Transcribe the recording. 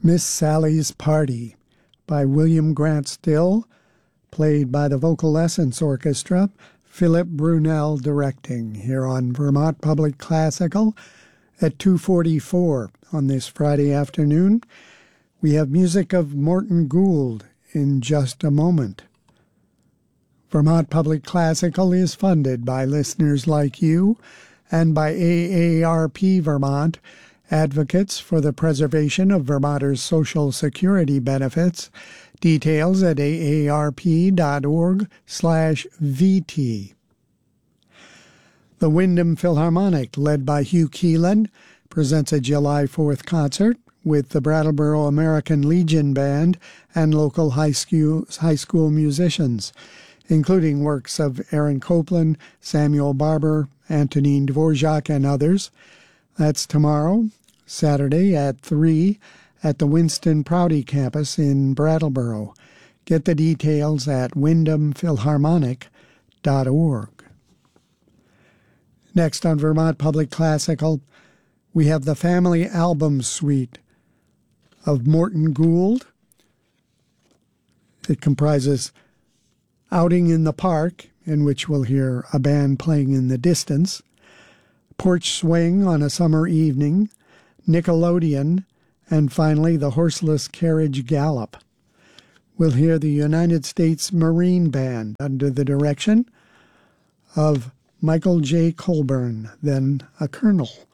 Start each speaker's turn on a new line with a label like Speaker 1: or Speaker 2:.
Speaker 1: Miss Sally's Party by William Grant Still, played by the Vocal Essence Orchestra, Philip Brunel directing, here on Vermont Public Classical at 2:44 on this Friday afternoon. We have music of Morton Gould in just a moment. Vermont Public Classical is funded by listeners like you and by AARP Vermont, advocates for the preservation of Vermonters' Social Security benefits. Details at aarp.org/VT. The Windham Philharmonic, led by Hugh Keelan, presents a July 4th concert with the Brattleboro American Legion Band and local high school musicians, including works of Aaron Copland, Samuel Barber, Antonine Dvorak, and others. That's tomorrow, Saturday at 3 at the Winston Prouty campus in Brattleboro. Get the details at wyndhamphilharmonic.org. Next on Vermont Public Classical, we have the Family Album Suite of Morton Gould. It comprises Outing in the Park, in which we'll hear a band playing in the distance, Porch Swing on a Summer Evening, Nickelodeon, and finally the Horseless Carriage Gallop. We'll hear the United States Marine Band under the direction of Michael J. Colburn, then a colonel.